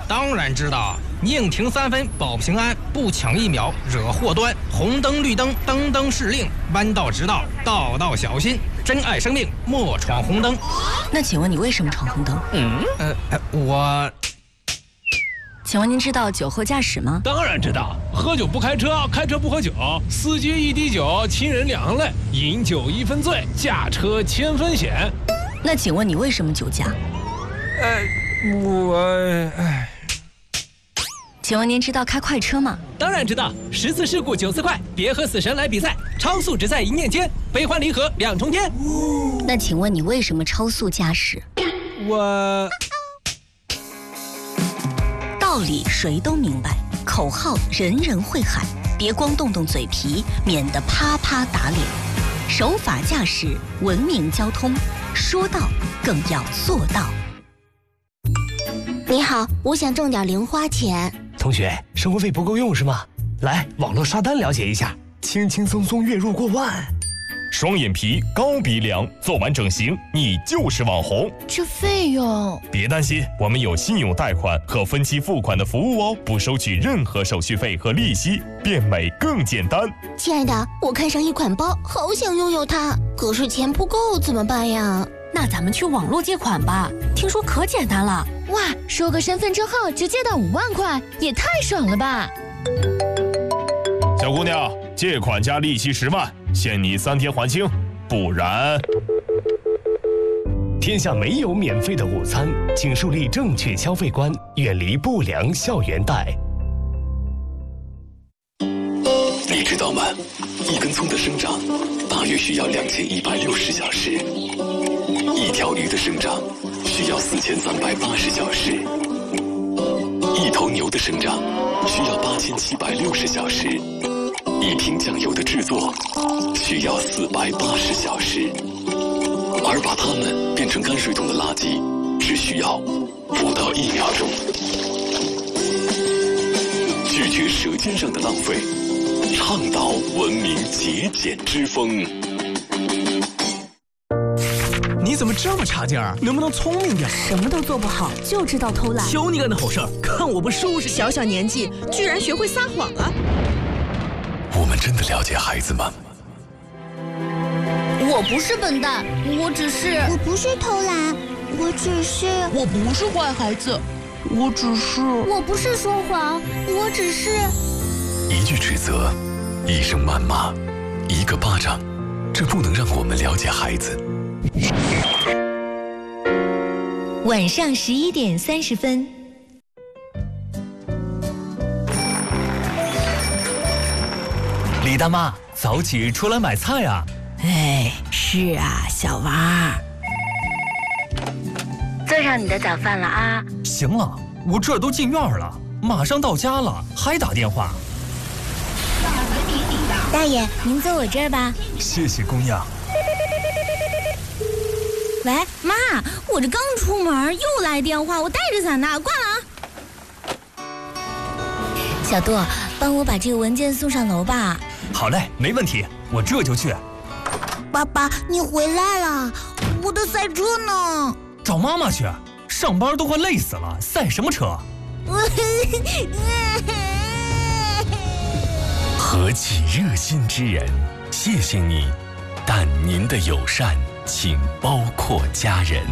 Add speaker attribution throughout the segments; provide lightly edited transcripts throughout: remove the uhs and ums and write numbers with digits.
Speaker 1: 当然知道，宁停3分保平安，不抢1秒惹祸端。红灯绿灯，灯灯是令，弯道直道，道道小心。珍爱生命，莫闯红灯。
Speaker 2: 那请问你为什么闯红灯？
Speaker 1: 我。
Speaker 2: 请问您知道酒后驾驶吗？
Speaker 3: 当然知道，喝酒不开车，开车不喝酒，司机一滴酒，亲人两行泪，饮酒1分醉，驾车1000分险。
Speaker 2: 那请问你为什么酒驾？请问您知道开快车吗？
Speaker 4: 当然知道，10次事故9次快，别和死神来比赛，超速只在一念间，悲欢离合2重天。
Speaker 2: 那请问你为什么超速驾驶？道理谁都明白，口号人人会喊，别光动动嘴皮，免得啪啪打脸。守法驾驶，文明交通，说到更要做到。
Speaker 5: 你好，我想挣点零花钱。
Speaker 6: 同学，生活费不够用是吗？来，网络刷单了解一下，轻轻松松月入过万。
Speaker 7: 双眼皮、高鼻梁，做完整形，你就是网红。
Speaker 5: 这费用……
Speaker 7: 别担心，我们有信用贷款和分期付款的服务哦，不收取任何手续费和利息，变美更简单。
Speaker 5: 亲爱的，我看上一款包，好想拥有它，可是钱不够怎么办呀？
Speaker 2: 那咱们去网络借款吧，听说可简单了。
Speaker 5: 哇，收个身份证号直接到5万块，也太爽了吧！
Speaker 7: 小姑娘，借款加利息10万，限你3天还清，不然……
Speaker 6: 天下没有免费的午餐，请树立正确消费观，远离不良校园贷。
Speaker 8: 你知道吗？一根葱的生长大约需要2160小时，一条鱼的生长需要4380小时，一头牛的生长需要8760小时，一瓶酱油的制作需要480小时，而把它们变成泔水桶的垃圾只需要不到1秒钟。拒绝舌尖上的浪费，倡导文明节俭之风。
Speaker 4: 你怎么这么差劲儿？能不能聪明点？
Speaker 2: 什么都做不好，就知道偷懒。
Speaker 4: 求你干的好事儿，看我不收拾你！
Speaker 9: 小小年纪居然学会撒谎啊！
Speaker 8: 我们真的了解孩子吗？
Speaker 5: 我不是笨蛋，我不是偷懒，
Speaker 9: 我不是坏孩子，
Speaker 5: 我不是说谎，我只是……
Speaker 8: 一句指责，一声谩骂，一个巴掌，这不能让我们了解孩子。
Speaker 10: 晚上11点30分。
Speaker 11: 李大妈，早起出来买菜啊！
Speaker 2: 哎，是啊，小娃，做上你的早饭了啊！
Speaker 11: 行了，我这都进院了，马上到家了，还打电话。
Speaker 5: 大爷，您坐我这儿吧。
Speaker 11: 谢谢姑娘。
Speaker 5: 喂，妈，我这刚出门又来电话，我带着伞呢，挂了啊。小杜，帮我把这个文件送上楼吧。
Speaker 11: 好嘞，没问题，我这就去。
Speaker 5: 爸爸，你回来了，我的赛车呢？
Speaker 11: 找妈妈去，上班都快累死了，赛什么车？
Speaker 8: 何其热心之人，谢谢你，但您的友善请包括家人。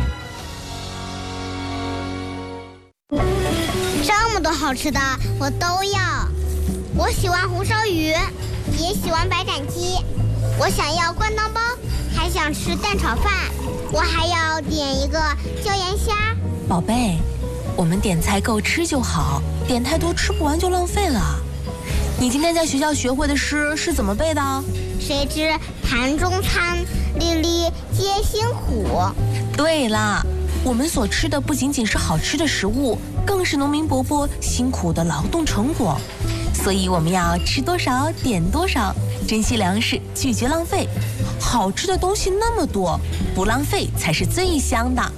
Speaker 12: 这么多好吃的我都要，我喜欢红烧鱼，也喜欢白斩鸡，我想要灌汤包，还想吃蛋炒饭，我还要点一个椒盐虾。
Speaker 2: 宝贝，我们点菜够吃就好，点太多吃不完就浪费了。你今天在学校学会的诗是怎么背的？
Speaker 12: 谁知盘中餐，粒粒皆辛苦。
Speaker 2: 对啦，我们所吃的不仅仅是好吃的食物，更是农民伯伯辛苦的劳动成果。所以我们要吃多少点多少，珍惜粮食，拒绝浪费。好吃的东西那么多，不浪费才是最香的。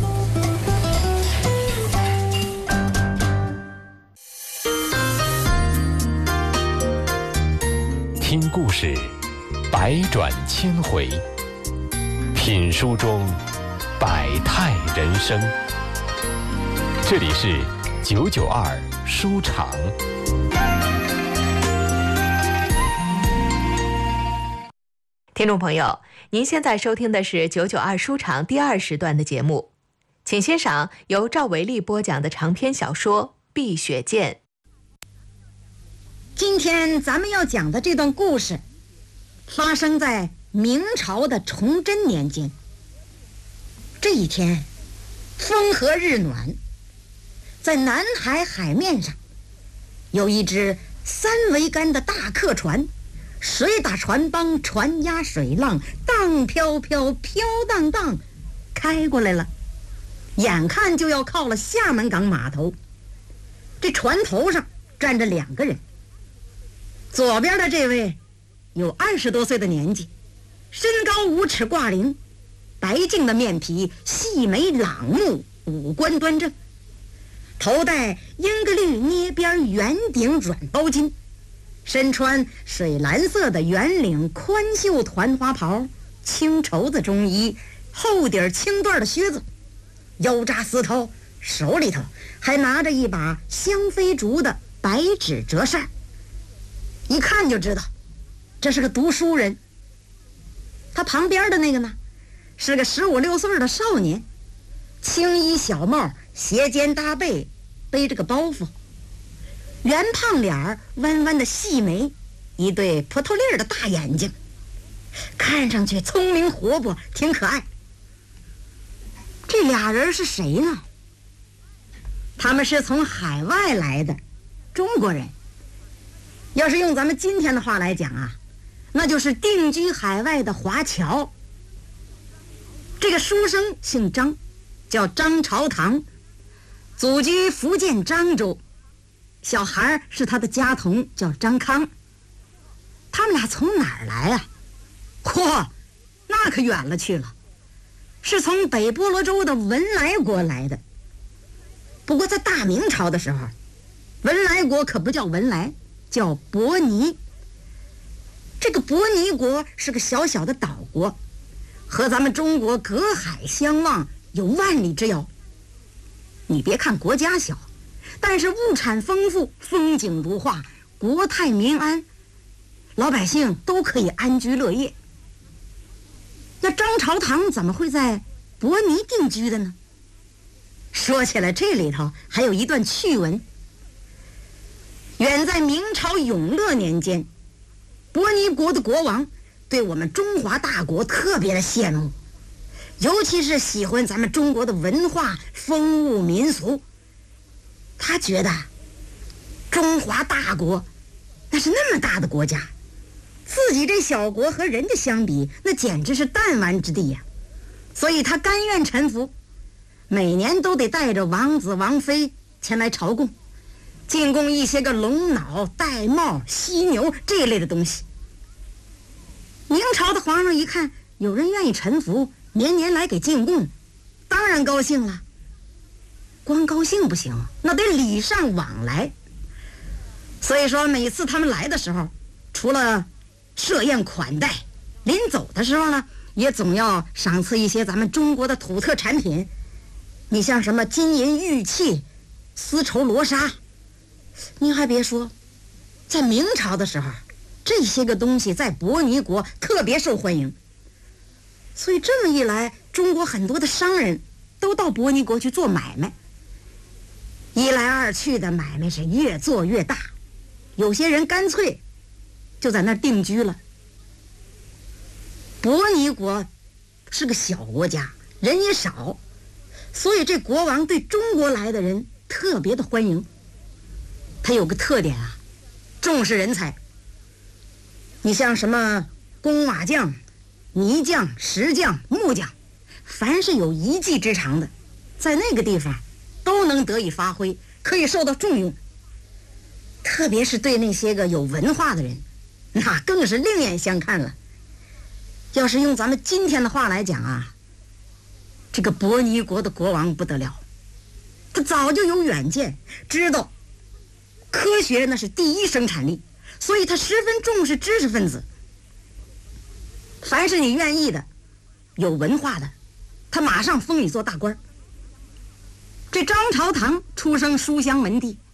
Speaker 13: 听故事，百转千回；品书中百态人生。这里是 992书场。
Speaker 14: 听众朋友，您现在收听的是992书场第2时段的节目，请欣赏由赵维利播讲的长篇小说《碧血剑》。
Speaker 15: 今天咱们要讲的这段故事发生在明朝的崇祯年间。这一天风和日暖，在南海海面上有一只3桅杆的大客船，水打船帮，船压水浪，荡飘飘，飘荡荡，开过来了，眼看就要靠了厦门港码头。这船头上站着2个人，左边的这位有20多岁的年纪，身高5尺挂零，白净的面皮，细眉朗目，五官端正，头戴英格绿捏边圆顶软包巾，身穿水蓝色的圆领宽袖团花袍，青绸子中衣，厚底青缎的靴子，腰扎丝绦，手里头还拿着一把香妃竹的白纸折扇，一看就知道这是个读书人。他旁边的那个呢，是个15、16岁的少年，青衣小帽，斜肩搭背，背着个包袱，圆胖脸儿，弯弯的细眉，一对葡萄粒的大眼睛，看上去聪明活泼，挺可爱。这俩人是谁呢？他们是从海外来的中国人，要是用咱们今天的话来讲啊，那就是定居海外的华侨。这个书生姓张，叫张朝堂，祖居福建漳州，小孩是他的家童，叫张康。他们俩从哪儿来啊？嚯，那可远了去了，是从北波罗州的文莱国来的。不过在大明朝的时候，文莱国可不叫文莱，叫伯尼。这个伯尼国是个小小的岛国，和咱们中国隔海相望，有万里之遥。你别看国家小，但是物产丰富，风景如画，国泰民安，老百姓都可以安居乐业。那张朝堂怎么会在伯尼定居的呢？说起来，这里头还有一段趣闻。远在明朝永乐年间，伯尼国的国王对我们中华大国特别的羡慕，尤其是喜欢咱们中国的文化风物民俗。他觉得中华大国那是那么大的国家，自己这小国和人家相比，那简直是弹丸之地呀。所以他甘愿臣服，每年都得带着王子王妃前来朝贡，进贡一些个龙脑、玳瑁、犀牛这一类的东西。明朝的皇上一看有人愿意臣服，年年来给进贡，当然高兴了。光高兴不行，那得礼尚往来。所以说每次他们来的时候，除了设宴款待，临走的时候呢，也总要赏赐一些咱们中国的土特产品。你像什么金银玉器、丝绸罗纱，您还别说，在明朝的时候，这些个东西在伯尼国特别受欢迎。所以这么一来，中国很多的商人都到伯尼国去做买卖，一来二去的买卖是越做越大，有些人干脆就在那儿定居了。伯尼国是个小国家，人也少，所以这国王对中国来的人特别的欢迎。他有个特点啊，重视人才。你像什么工瓦匠、泥匠、石匠、木匠，凡是有一技之长的，在那个地方都能得以发挥，可以受到重用。特别是对那些个有文化的人，那更是另眼相看了。要是用咱们今天的话来讲啊，这个伯尼国的国王不得了，他早就有远见，知道科学那是第一生产力，所以他十分重视知识分子。凡是你愿意的、有文化的，他马上封你做大官。 这张朝堂出生书香门第，